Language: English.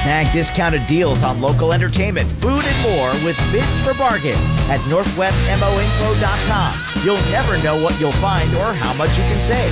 Snag discounted deals on local entertainment, food, and more with Bids for Bargains at NorthwestMOinfo.com. You'll never know what you'll find or how much you can save.